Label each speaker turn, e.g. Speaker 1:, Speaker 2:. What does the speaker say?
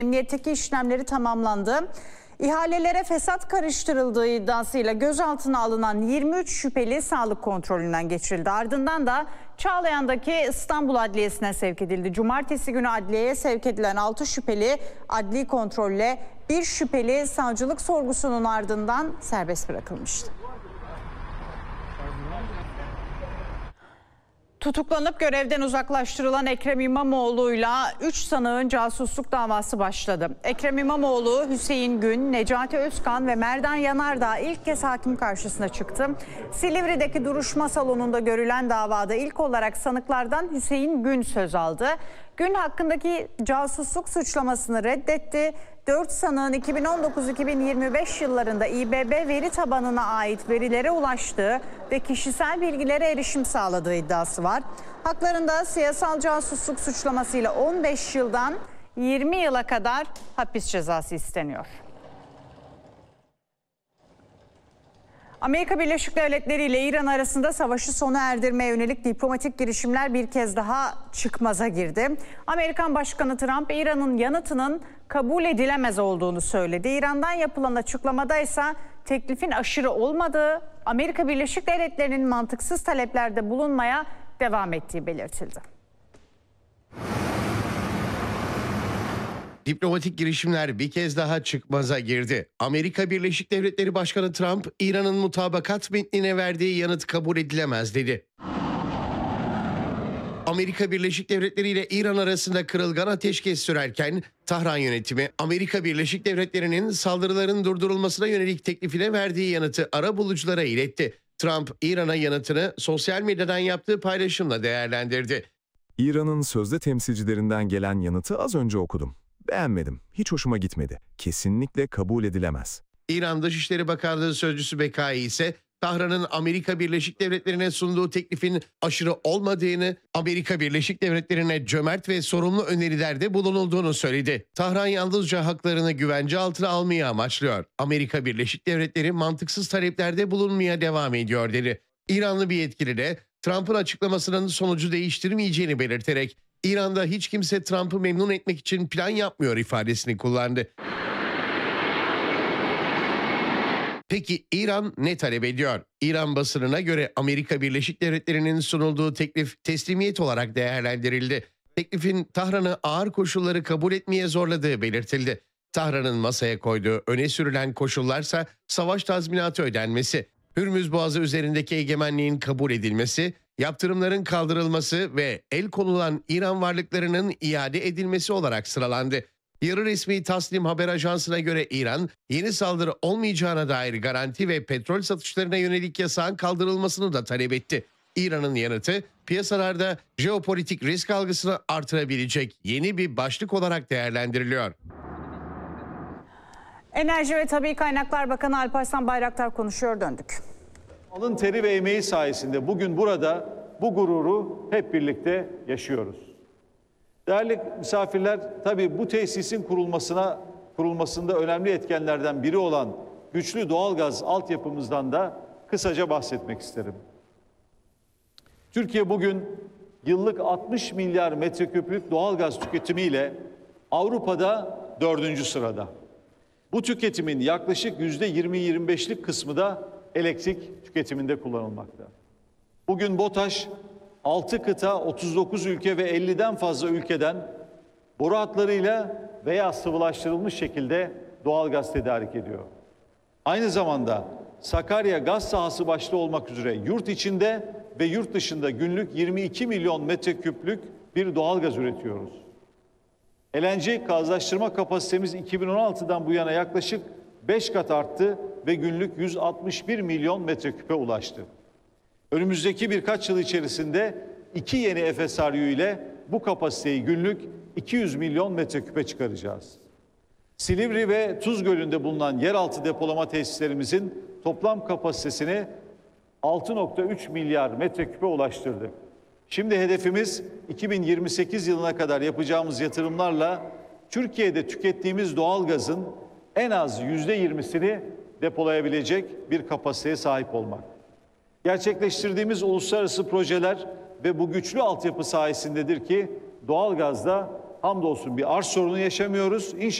Speaker 1: Emniyetteki işlemleri tamamlandı. İhalelere fesat karıştırıldığı iddiasıyla gözaltına alınan 23 şüpheli sağlık kontrolünden geçirildi. Ardından da Çağlayan'daki İstanbul Adliyesi'ne sevk edildi. Cumartesi günü adliyeye sevk edilen 6 şüpheli adli kontrolle 1 şüpheli savcılık sorgusunun ardından serbest bırakılmıştı. Tutuklanıp görevden uzaklaştırılan Ekrem İmamoğlu'yla 3 sanığın casusluk davası başladı. Ekrem İmamoğlu, Hüseyin Gün, Necati Özkan ve Merdan Yanardağ ilk kez hakim karşısına çıktı. Silivri'deki duruşma salonunda görülen davada ilk olarak sanıklardan Hüseyin Gün söz aldı. Gün hakkındaki casusluk suçlamasını reddetti. 4 sanığın 2019-2025 yıllarında İBB veri tabanına ait verilere ulaştığı ve kişisel bilgilere erişim sağladığı iddiası var. Haklarında siyasal casusluk suçlamasıyla 15 yıldan 20 yıla kadar hapis cezası isteniyor. Amerika Birleşik Devletleri ile İran arasında savaşı sona erdirmeye yönelik diplomatik girişimler bir kez daha çıkmaza girdi. Amerikan Başkanı Trump, İran'ın yanıtının kabul edilemez olduğunu söyledi. İran'dan yapılan açıklamada ise teklifin aşırı olmadığı, Amerika Birleşik Devletleri'nin mantıksız taleplerde bulunmaya devam ettiği belirtildi.
Speaker 2: Diplomatik girişimler bir kez daha çıkmaza girdi. Amerika Birleşik Devletleri Başkanı Trump, İran'ın mutabakat metnine verdiği yanıt kabul edilemez dedi. Amerika Birleşik Devletleri ile İran arasında kırılgan ateşkes sürerken Tahran yönetimi Amerika Birleşik Devletleri'nin saldırıların durdurulmasına yönelik teklifine verdiği yanıtı arabuluculara iletti. Trump, İran'a yanıtını sosyal medyadan yaptığı paylaşımla değerlendirdi.
Speaker 3: İran'ın sözde temsilcilerinden gelen yanıtı az önce okudum. Beğenmedim, hiç hoşuma gitmedi. Kesinlikle kabul edilemez.
Speaker 2: İran Dışişleri Bakanlığı Sözcüsü Bekai ise Tahran'ın Amerika Birleşik Devletleri'ne sunduğu teklifin aşırı olmadığını, Amerika Birleşik Devletleri'ne cömert ve sorumlu önerilerde bulunulduğunu söyledi. Tahran yalnızca haklarını güvence altına almayı amaçlıyor. Amerika Birleşik Devletleri mantıksız taleplerde bulunmaya devam ediyor dedi. İranlı bir yetkili de Trump'ın açıklamasının sonucu değiştirmeyeceğini belirterek İran'da hiç kimse Trump'ı memnun etmek için plan yapmıyor ifadesini kullandı. Peki İran ne talep ediyor? İran basınına göre Amerika Birleşik Devletleri'nin sunulduğu teklif teslimiyet olarak değerlendirildi. Teklifin Tahran'ı ağır koşulları kabul etmeye zorladığı belirtildi. Tahran'ın masaya koyduğu öne sürülen koşullarsa savaş tazminatı ödenmesi, Hürmüz Boğazı üzerindeki egemenliğin kabul edilmesi, yaptırımların kaldırılması ve el konulan İran varlıklarının iade edilmesi olarak sıralandı. Yarı resmi Tasnim haber ajansına göre İran, yeni saldırı olmayacağına dair garanti ve petrol satışlarına yönelik yasağın kaldırılmasını da talep etti. İran'ın yanıtı piyasalarda jeopolitik risk algısını artırabilecek yeni bir başlık olarak değerlendiriliyor.
Speaker 1: Enerji ve Tabii Kaynaklar Bakanı Alparslan Bayraktar konuşuyor, döndük.
Speaker 4: Alın teri ve emeği sayesinde bugün burada bu gururu hep birlikte yaşıyoruz. Değerli misafirler, tabii bu tesisin kurulmasında önemli etkenlerden biri olan güçlü doğalgaz altyapımızdan da kısaca bahsetmek isterim. Türkiye bugün yıllık 60 milyar metreküplük doğalgaz tüketimiyle Avrupa'da 4. sırada. Bu tüketimin yaklaşık %20-25'lik kısmı da elektrik tüketiminde kullanılmakta. Bugün BOTAŞ 6 kıta, 39 ülke ve 50'den fazla ülkeden boru hatlarıyla veya sıvılaştırılmış şekilde doğalgaz tedarik ediyor. Aynı zamanda Sakarya gaz sahası başta olmak üzere yurt içinde ve yurt dışında günlük 22 milyon metreküplük bir doğalgaz üretiyoruz. LNG gazlaştırma kapasitemiz 2016'dan bu yana yaklaşık 5 kat arttı ve günlük 161 milyon metreküpe ulaştı. Önümüzdeki birkaç yıl içerisinde 2 yeni FSRU ile bu kapasiteyi günlük 200 milyon metreküpe çıkaracağız. Silivri ve Tuz Gölü'nde bulunan yeraltı depolama tesislerimizin toplam kapasitesini 6,3 milyar metreküpe ulaştırdık. Şimdi hedefimiz 2028 yılına kadar yapacağımız yatırımlarla Türkiye'de tükettiğimiz doğalgazın en az %20'sini depolayabilecek bir kapasiteye sahip olmak. Gerçekleştirdiğimiz uluslararası projeler ve bu güçlü altyapı sayesindedir ki doğalgazda hamdolsun bir arz sorunu yaşamıyoruz. İnşallah